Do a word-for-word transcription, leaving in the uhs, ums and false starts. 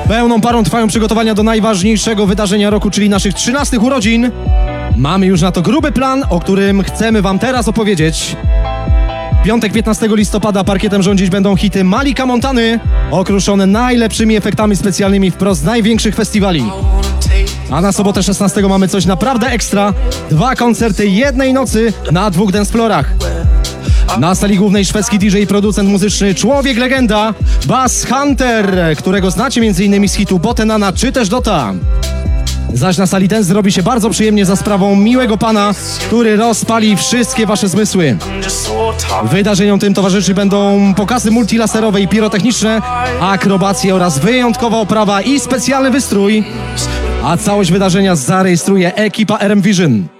Pełną parą trwają przygotowania do najważniejszego wydarzenia roku, czyli naszych trzynastych urodzin. Mamy już na to gruby plan, o którym chcemy wam teraz opowiedzieć. W piątek piętnastego listopada parkietem rządzić będą hity Malika Montany, okruszone najlepszymi efektami specjalnymi wprost z największych festiwali. A na sobotę szesnastego mamy coś naprawdę ekstra. Dwa koncerty jednej nocy na dwóch dancefloorach. Na sali głównej szwedzki D J i producent muzyczny, człowiek legenda, Bass Hunter, którego znacie m.in. z hitu Botenana czy też Dota. Zaś na sali dance zrobi się bardzo przyjemnie za sprawą miłego pana, który rozpali wszystkie wasze zmysły. Wydarzeniom tym towarzyszyć będą pokazy multilaserowe i pirotechniczne, akrobacje oraz wyjątkowa oprawa i specjalny wystrój. A całość wydarzenia zarejestruje ekipa R M Vision.